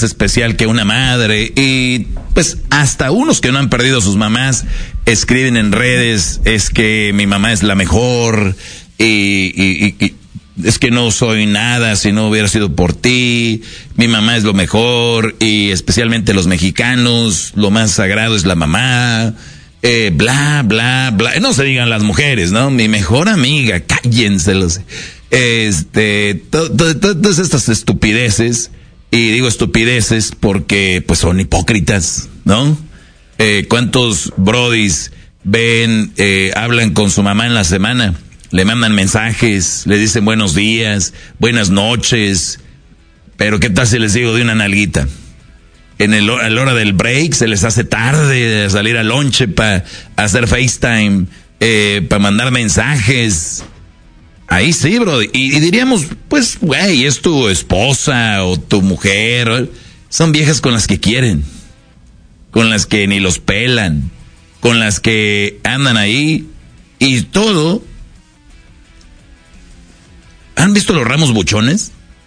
más especial que una madre. Y pues hasta unos que no han perdido a sus mamás escriben en redes, es que mi mamá es la mejor y es que no soy nada si no hubiera sido por ti, mi mamá es lo mejor, y especialmente los mexicanos, lo más sagrado es la mamá, bla, bla, bla. No se digan las mujeres, ¿no? Mi mejor amiga, cállenselos. Todas estas estupideces, y digo estupideces porque pues son hipócritas, ¿no? ¿Cuántos brodis ven, hablan con su mamá en la semana? Le mandan mensajes, le dicen buenos días, buenas noches, pero ¿qué tal si les digo de una nalguita? A la hora del break se les hace tarde de salir al lonche para hacer FaceTime, para mandar mensajes. Ahí sí, bro. Y diríamos, pues, güey, es tu esposa o tu mujer. Son viejas con las que quieren, con las que ni los pelan, con las que andan ahí y todo. ¿Han visto los ramos buchones?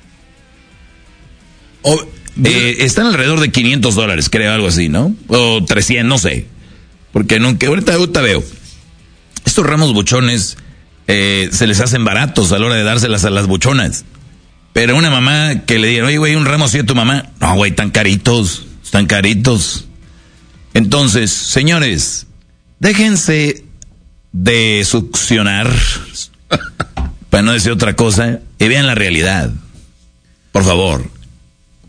Están alrededor de $500, creo, algo así, ¿no? O 300, no sé. Porque nunca, ahorita veo. Estos ramos buchones se les hacen baratos a la hora de dárselas a las buchonas. Pero una mamá que le diga, oye, güey, un ramo así de tu mamá. No, güey, están caritos. Entonces, señores, déjense de succionar, para no decir otra cosa, y vean la realidad. Por favor.